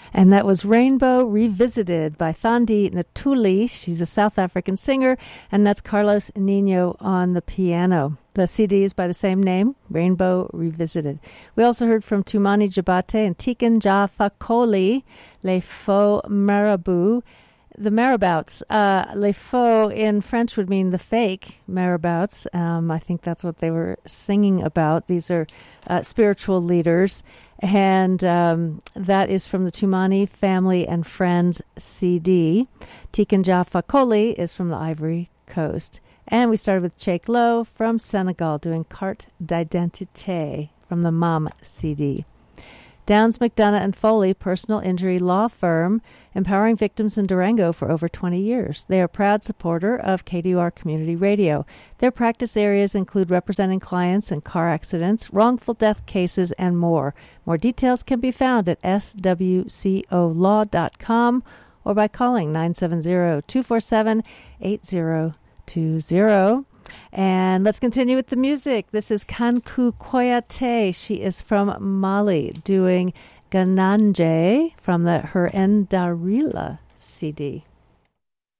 And that was Rainbow Revisited by Thandi Natuli. She's a South African singer, and that's Carlos Nino on the piano. The CD is by the same name, Rainbow Revisited. We also heard from Tumani Jabate and Tiken Jah Fakoly, Les Faux Marabouts. The Marabouts. Les Faux in French would mean the fake Marabouts. I think that's what they were singing about. These are spiritual leaders. And that is from the Tumani Family and Friends CD. Tiken Jah Fakoly is from the Ivory Coast. And we started with Cheikh Lo from Senegal doing Carte d'Identité from the MAM CD. Downs, McDonough, and Foley, personal injury law firm, empowering victims in Durango for over 20 years. They are a proud supporter of KDUR Community Radio. Their practice areas include representing clients in car accidents, wrongful death cases, and more. More details can be found at swcolaw.com or by calling 970-247-8020. And let's continue with the music. This is Kankou Koyate. She is from Mali doing Gananje from her Ndarila CD.